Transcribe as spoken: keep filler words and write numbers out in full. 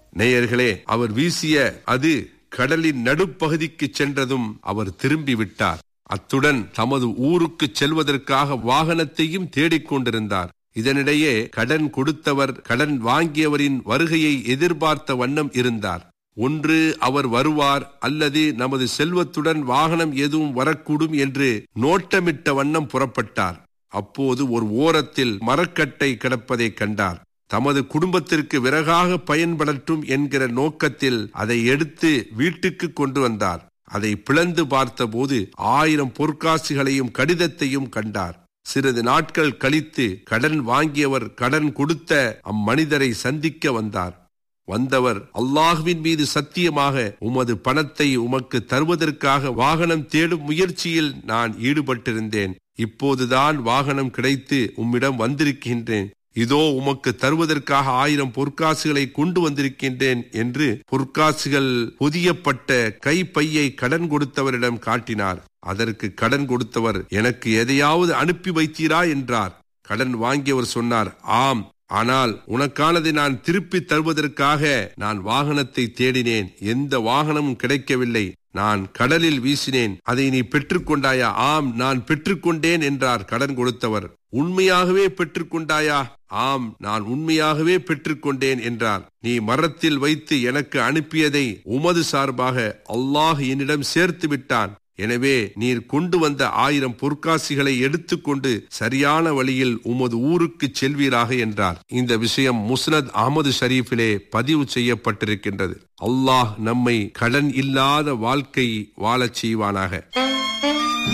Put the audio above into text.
நேயர்களே, அவர் வீசிய அது கடலின் நடுப்பகுதிக்கு சென்றதும் அவர் திரும்பி விட்டார். அத்துடன் தமது ஊருக்கு செல்வதற்காக வாகனத்தையும் தேடிக்கொண்டிருந்தார். இதனிடையே கடன் கொடுத்தவர் கடன் வாங்கியவரின் வருகையை எதிர்பார்த்த வண்ணம் இருந்தார். ஒன்று அவர் வருவார், அல்லது நமது செல்வத்துடன் வாகனம் எதுவும் வரக்கூடும் என்று நோட்டமிட்ட வண்ணம் புறப்பட்டார். அப்போது ஒரு ஓரத்தில் மரக்கட்டை கிடப்பதை கண்டார். தமது குடும்பத்திற்கு விறகாக பயன்படட்டும் என்கிற நோக்கத்தில் அதை எடுத்து வீட்டுக்கு கொண்டு வந்தார். அதை பிளந்து பார்த்தபோது ஆயிரம் பொற்காசுகளையும் கடிதத்தையும் கண்டார். சிறிது நாட்கள் கழித்து கடன் வாங்கியவர் கடன் கொடுத்த அம்மனிதரை சந்திக்க வந்தார். வந்தவர், அல்லாஹ்வின் மீது சத்தியமாக உமது பணத்தை உமக்கு தருவதற்காக வாகனம் தேடும் முயற்சியில் நான் ஈடுபட்டிருந்தேன். இப்போதுதான் வாகனம் கிடைத்து உம்மிடம் வந்திருக்கின்றேன். இதோ உமக்கு தருவதற்காக ஆயிரம் பொற்காசுகளை கொண்டு வந்திருக்கின்றேன் என்று பொற்காசுகள் பொதியப்பட்ட கைப்பையை கடன் கொடுத்தவரிடம் காட்டினார். அதற்கு கடன் கொடுத்தவர், எனக்கு எதையாவது அனுப்பி வைத்தீரா என்றார். கடன் வாங்கியவர் சொன்னார், ஆம், ஆனால் உனக்கானதை நான் திருப்பி தருவதற்காக நான் வாகனத்தை தேடினேன். எந்த வாகனமும் கிடைக்கவில்லை. நான் கடலில் வீசினேன். அதை நீ பெற்றுக்கொண்டாயா? ஆம், நான் பெற்றுக்கொண்டேன் என்றார் கடன் கொடுத்தவர். உண்மையாகவே பெற்றுக்கொண்டாயா? ஆம், நான் உண்மையாகவே பெற்றுக்கொண்டேன் என்றார். நீ மரத்தில் வைத்து எனக்கு அனுப்பியதை உமது சார்பாக அல்லாஹ் என்னிடம் சேர்த்து விட்டான். எனவே நீர் கொண்டு வந்த ஆயிரம் பொற்காசிகளை எடுத்துக்கொண்டு சரியான வழியில் உமது ஊருக்கு செல்வீராக என்றார். இந்த விஷயம் முஸ்னத் அஹ்மது ஷரீஃபிலே பதிவு செய்யப்பட்டிருக்கின்றது. அல்லாஹ் நம்மை கடன் இல்லாத வாழ்க்கை வாழச் செய்வானாக.